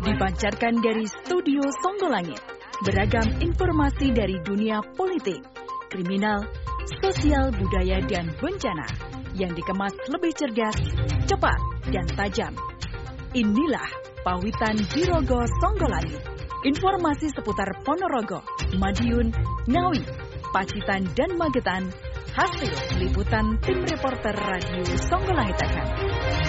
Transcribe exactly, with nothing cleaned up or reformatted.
Dipancarkan dari Studio Songgolangit, beragam informasi dari dunia politik, kriminal, sosial, budaya, dan bencana yang dikemas lebih cerdas, cepat, dan tajam. Inilah Pawitan Birogo Songgolangit. Informasi seputar Ponorogo, Madiun, Ngawi, Pacitan, dan Magetan, hasil liputan tim reporter Radio Songgolangit F M.